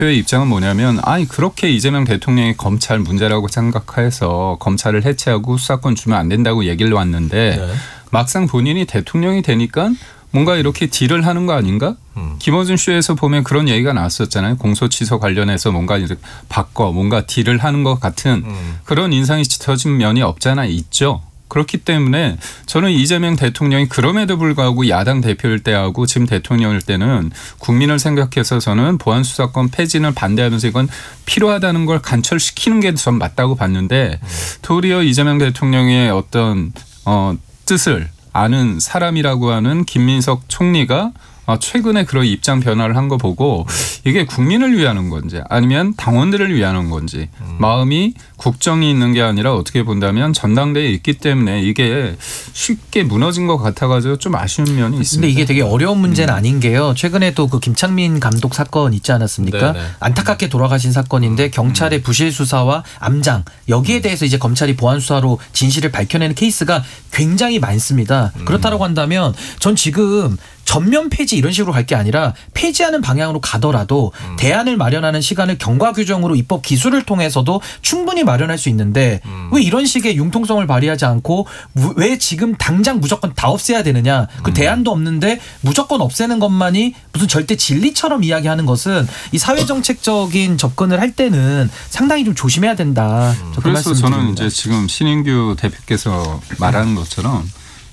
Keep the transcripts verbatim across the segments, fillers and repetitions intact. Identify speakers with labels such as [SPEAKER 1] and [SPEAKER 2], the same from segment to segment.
[SPEAKER 1] 의 입장은 뭐냐면 아니 그렇게 이재명 대통령이 검찰 문제라고 생각해서 검찰을 해체하고 수사권 주면 안 된다고 얘기를 왔는데 네. 막상 본인이 대통령이 되니까 뭔가 이렇게 딜을 하는 거 아닌가? 음. 김어준 쇼에서 보면 그런 얘기가 나왔었잖아요. 공소취소 관련해서 뭔가 이제 바꿔 뭔가 딜을 하는 것 같은 음. 그런 인상이 짙어진 면이 없잖아 있죠. 그렇기 때문에 저는 이재명 대통령이 그럼에도 불구하고 야당 대표일 때하고 지금 대통령일 때는 국민을 생각해서 저는 보안수사권 폐지는 반대하면서 이건 필요하다는 걸 관철시키는 게 전 맞다고 봤는데 도리어 이재명 대통령의 어떤 어, 뜻을 아는 사람이라고 하는 김민석 총리가 최근에 그런 입장 변화를 한 거 보고 이게 국민을 위하는 건지 아니면 당원들을 위하는 건지 음. 마음이 국정이 있는 게 아니라 어떻게 본다면 전당대회에 있기 때문에 이게 쉽게 무너진 것 같아가지고 좀 아쉬운 면이 있습니다.
[SPEAKER 2] 근데 이게 되게 어려운 문제는 음. 아닌 게요. 최근에 또 그 김창민 감독 사건 있지 않았습니까? 네네. 안타깝게 돌아가신 사건인데 음. 경찰의 부실 수사와 암장 여기에 음. 대해서 이제 검찰이 보안 수사로 진실을 밝혀내는 케이스가 굉장히 많습니다. 음. 그렇다고 한다면 전 지금 전면 폐지 이런 식으로 갈 게 아니라 폐지하는 방향으로 가더라도 음. 대안을 마련하는 시간을 경과 규정으로 입법 기술을 통해서도 충분히 마련할 수 있는데 음. 왜 이런 식의 융통성을 발휘하지 않고 왜 지금 당장 무조건 다 없애야 되느냐. 그 음. 대안도 없는데 무조건 없애는 것만이 무슨 절대 진리처럼 이야기하는 것은 이 사회정책적인 접근을 할 때는 상당히 좀 조심해야 된다.
[SPEAKER 1] 음. 그래서 저는 이제 지금 신인규 대표께서 말하는 것처럼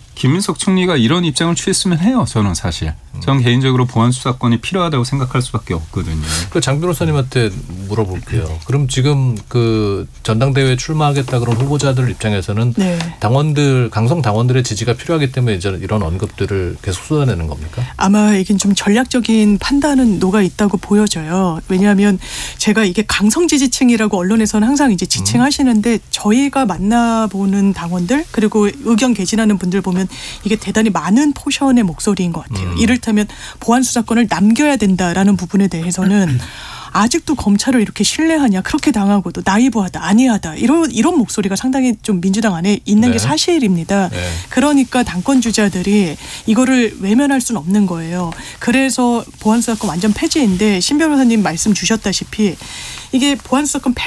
[SPEAKER 1] 김민석 총리가 이런 입장을 취했으면 해요. 저는 사실. 저는 개인적으로 보안 수사권이 필요하다고 생각할 수밖에 없거든요.
[SPEAKER 3] 그 장 변호사님한테 물어볼게요. 그럼 지금 그 전당대회에 출마하겠다 그런 후보자들 입장에서는 네. 당원들 강성 당원들의 지지가 필요하기 때문에 이제 이런 언급들을 계속 쏟아내는 겁니까?
[SPEAKER 4] 아마 이긴 좀 전략적인 판단은 녹아 있다고 보여져요. 왜냐하면 제가 이게 강성 지지층이라고 언론에서는 항상 이제 지칭하시는데 음. 저희가 만나보는 당원들 그리고 의견 개진하는 분들 보면 이게 대단히 많은 포션의 목소리인 것 같아요. 음. 이를테면 보안 수사권을 남겨야 된다라는 부분에 대해서는 아직도 검찰을 이렇게 신뢰하냐 그렇게 당하고도 나이브하다 아니하다 이런 이런 목소리가 상당히 좀 민주당 안에 있는 네. 게 사실입니다. 네. 그러니까 당권 주자들이 이거를 외면할 수는 없는 거예요. 그래서 보안수사권 완전 폐지인데 신 변호사님 말씀 주셨다시피 이게 보안수사권 폐지